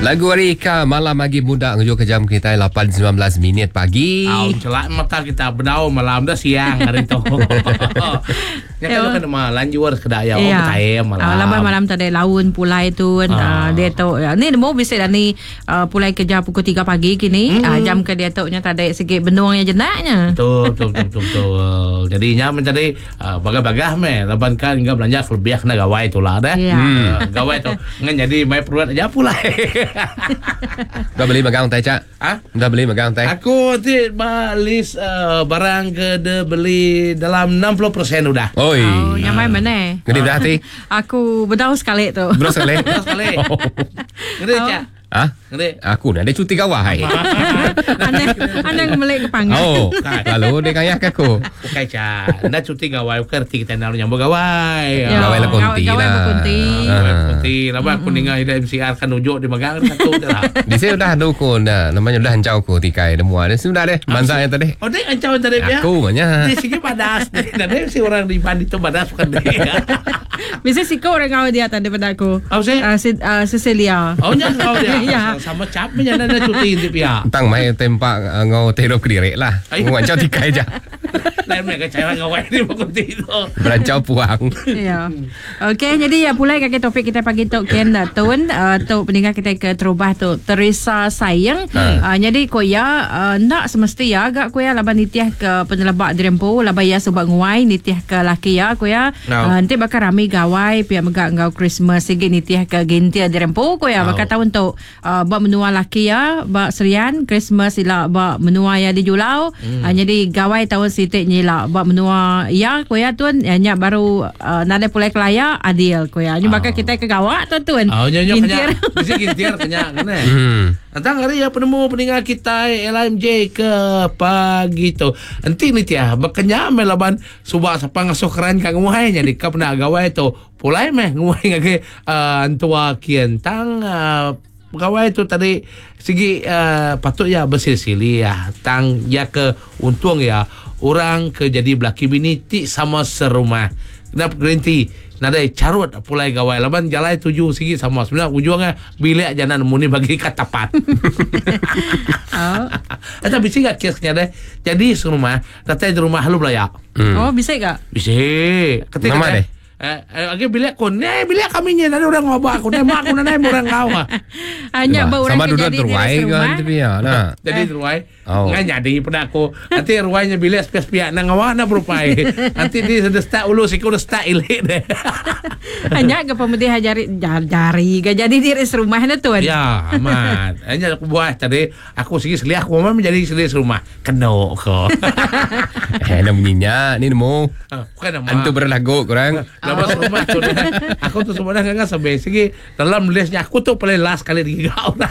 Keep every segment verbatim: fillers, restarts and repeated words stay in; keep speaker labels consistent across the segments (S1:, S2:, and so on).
S1: Lagu Arika malam lagi muda menuju ke jam kita lapan sembilan belas minit pagi.
S2: Au celak mata kita berdau malam dah siang hari tu. Ya kan kan mah lanjur kedaya oh betai malam.
S3: Ah laban malam tadi laun pulai tu ah. dia tu ni mau bisa dah ni uh, pulai kerja pukul tiga pagi kini. Hmm. Ah, jam ke dia tu nya tadi sikit benuangnya jenaknya.
S2: Betul betul betul betul. betul. Jadinya mencari uh, bagah-bagah meh laban kan hingga belanja kelebihan kena gawai tu lah dah.
S3: Ya.
S2: Hmm. Uh, gawai tu ngan jadi mai perut aja pulai.
S1: Dah beli magang teh cak?
S2: Ha?
S1: Dah beli magang teh?
S2: Aku ti balis uh, barang ke de beli dalam enam puluh persen udah.
S1: Oi.
S3: Oh, yang main mana?
S1: Gede dah hati?
S3: Aku berdau sekali tu.
S1: Berdau sekali?
S2: Berdau sekali. Gede
S3: Oh.
S2: cak.
S1: Ah?
S2: Gede.
S1: Aku nak ada cuti gawai.
S3: Anda anda ngemelek ke panggang.
S1: Oh, lalu dia kaya ke aku.
S2: Bukan cak. Nda cuti gawai kerti kita nak nyambung gawai.
S3: Ya,
S1: Gawai lah konti
S3: gawai
S1: lah.
S3: berkonti.
S2: Gawai konti. Lama aku ninggal hidup M C R kan ujuk di magang satu dah.
S1: Di sini dah dukun dah. Namanya dah hancau ko tikai semua. Dia sudah deh. Mansa yang tadi.
S2: Oh dek ancau tadi dia.
S1: Aku banyak.
S2: Dia sikit padas. Nah dia si orang di band itu padas bukan dia.
S3: Bisa sih kau orang kau dia tadi pada aku.
S2: Apa sih?
S3: Uh, si, uh, Cecilia.
S2: Oh nyang kau dia.
S3: Ya.
S2: Sama capnya ada cuti di pihak.
S1: Tang mai tempak uh, ngau terop kediri lah. Ngau hancau tikai aja.
S2: Lain mereka cewek ngawai di konti itu.
S1: Berancau puang.
S3: Ya. Okey, jadi ya pulai kaki topik kita pagi tu Ken Tun uh, tu pendengar kita ke terubah tu Teresa sayang. Uh, jadi ko ya uh, nak semesti ya agak ko ya laban nitiah ke penelabak dirempo laban ya sebab nguai nitiah ke laki ya ko ya.
S2: No.
S3: Uh, nanti bakal ramai gawai pihak megak ngau Christmas segi nitiah ke gentia dirempo ko ya
S2: No.
S3: bakal tahun tu uh, bak menua laki ya bak serian Christmas ila bak menua ya di Julau. Hmm. Uh, jadi gawai tahun sitik nyila bak menua ya ko ya tuan ya nyak baru uh, nada pulai kelaya adil ko ya. Ni bakal
S2: Oh.
S3: kita ke gawak tu tuan.
S2: Oh nyonyok
S3: Gintir.
S2: kena. Mesti gintir kena kan eh.
S1: Hmm.
S2: Datang hari ya penemu pendengar kita L M J ke pagi tu. Nanti ni tiah berkenya melaban subak siapa ngasuh keran kang nguai nya di kap nak gawai tu. Pulai meh nguai ngage uh, antua kian tang uh, gawai tu tadi segi uh, patut ya bersili-sili ya tang ya ke untung ya orang ke jadi belaki bini ti sama serumah. Kenapa garanti? Nada carut pulai gawai laban jalai tujuh segi sama sebenarnya ujungnya bilik janan muni bagi katapat.
S3: Oh.
S2: Ada bisa gak kesnya deh. Jadi serumah, datang di rumah lu belayak.
S1: Hmm.
S3: Oh, bisa tak?
S2: Bisa. Ketika
S1: Nama deh.
S2: Eh, lagi bilik kon, eh bilik kami nya ada orang ngobak aku, nih mak aku nih orang kau.
S3: Hanya
S1: Wah,
S3: orang
S1: sama
S3: ke
S1: duduk
S3: jadi
S1: terwai
S3: diri
S1: kan
S3: serumah.
S1: tapi ya. Nah.
S2: Jadi ruai,
S1: Oh.
S2: nggak jadi pada aku. Nanti ruainya bilik spesial nang awak na berupai. Nanti di sudah start ulu sih udah start ilik deh.
S3: Hanya ke pemutih jari jari ke jadi diri serumah na tuan.
S2: Ya, amat. Hanya aku buat tadi aku segi seli aku memang menjadi seli serumah. Keno kok.
S1: Eh, namanya ni nemu.
S2: Bukan nama.
S1: Antu berlagu kurang.
S2: Nama serumah tu dah. Aku tu sebenarnya enggak sampai segi dalam listnya aku tu paling last kali di orang.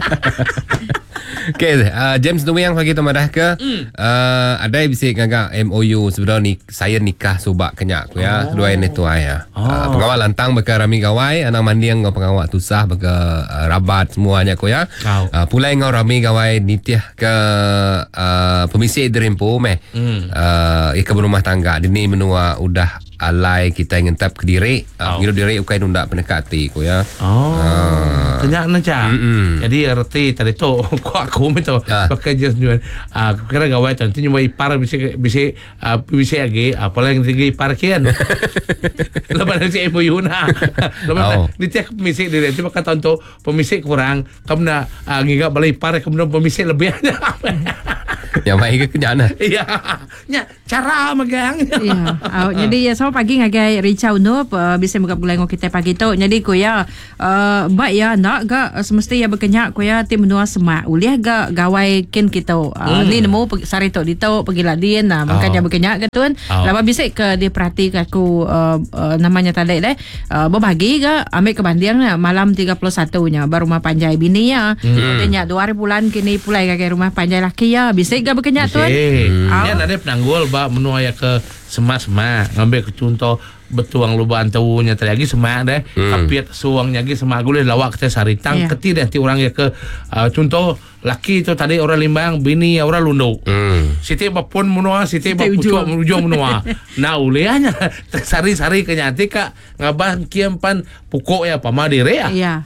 S1: Okay, uh, James Dwi yang bagi tahu dah ke mm. uh, ada yang bisa ngagak M O U sebenarnya ni saya nikah subak kenyak ku ya. Kedua ini tu ya.
S2: Oh.
S1: Uh, pengawal lantang beka rami gawai, anak mandi yang pengawal tusah beka uh, rabat semuanya ku ya.
S2: Oh.
S1: Uh, pulai ngau rami gawai nitiah ke uh, pemisik derempo meh. Mm. Uh, ke rumah tangga dini menua udah alai kita ingin tap ke diri uh,
S2: Oh.
S1: ngiru diri ukai nunda pendekati ku ya.
S2: Oh.
S1: Ah.
S2: Kenyak nanca.
S1: Mm-mm.
S2: Jadi erti tadi tu aku aku minta
S1: Ah.
S2: pakai jas jual. Ah kira gawai tu nanti nyumai ipar bisa bisa ah, bisa lagi apa yang tinggi ipar kian. Lepas si ibu Yuna. Lepas
S1: Oh.
S2: ni tiap pemisik diri tu maka tahun tu pemisik kurang kamu nak ah, ngiga balai ipar kemudian pemisik lebih.
S1: Yang baik ke kenyakan.
S2: Iya. Nya cara megang.
S3: Ya. Oh, jadi ya sama pagi ngagai Richau no uh, bisa buka bulan kita pagi tu. Jadi ko ya uh, baik ya nak ga uh, semesti ya berkenyak ko ya tim menua semak. Uliah ga gawai ken kita. Uh,
S2: Hmm.
S3: Ni nemu sari tu ditau pergi ladin nah makanya
S2: Oh.
S3: berkenyak ke tuan.
S2: Oh.
S3: Lama bisa ke dia perhati ke aku uh, uh, namanya tadi deh. Uh, berbagi ga ambil ke Bandiang malam tiga puluh satu nya baru rumah panjai bini ya.
S2: Hmm.
S3: Katanya dua hari bulan kini pulai ke rumah panjai laki ya. Bisa ga berkenyak tuan.
S2: Hmm.
S3: Oh.
S2: Ni ada penanggul ba menua ya ke semak-semak ngambil ke contoh betuang luba antaunya tadi lagi semak deh
S1: Hmm.
S2: kapiat suangnya lagi semak gule lawak kita saritang
S3: Yeah.
S2: keti deh ti orang ya ke uh, contoh laki tu tadi orang limbang bini ya orang lunduk
S1: Hmm.
S2: siti bapun menua siti
S3: Siti
S2: bapucuk
S3: ujung.
S2: ujung menua nah uliahnya sari-sari kenyati kak ngabah kiam pan pukuk ya pamadire ya
S3: Ya.
S2: oh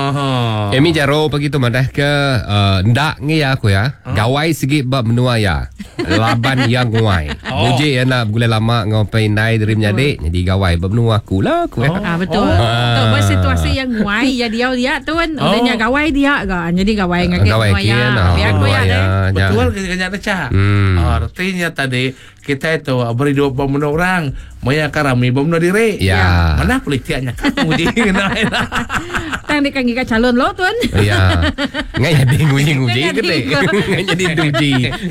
S2: Oh.
S1: Emi jaro pagi tu madah ke uh, ndak ngi ya aku ya. Gawai segi bab menua ya. Laban yang nguai.
S2: Oh.
S1: Buji ya nak gula lama ngopai nai dari menyadik. Jadi gawai bab menua aku lah aku ya.
S3: Ah betul.
S2: Oh.
S3: Tok bersituasi yang nguai ya dia dia tuan.
S2: Oh.
S3: Udahnya gawai dia kan. Jadi gawai ngake
S1: Gawai
S3: semua ya.
S1: kian, ah,
S3: Biar ko ya
S1: gawai
S3: deh.
S1: ya.
S2: Betul kanya Deca.
S1: Hmm.
S2: Artinya tadi kita itu beri dua pemenang orang, maya karami pemenang diri.
S1: Ya.
S2: Mana politiknya kan nguji kena.
S3: Tang dekat ngika calon lo tuan.
S1: Ya. Ngai ada nguji-nguji
S3: Ngai
S1: ke
S3: ada
S1: deh. Ngai jadi duji.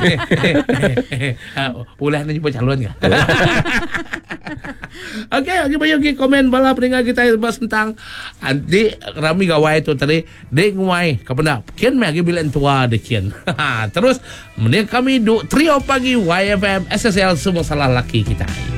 S2: Boleh nanti buat calon enggak? Okey, okey bayo ke komen bala pendengar kita bahas tentang adik rami gawai itu tadi dek nguai kepada kian magi bilan tua de kian. Terus mending kami du trio pagi Y F M S S L semua salah laki kita.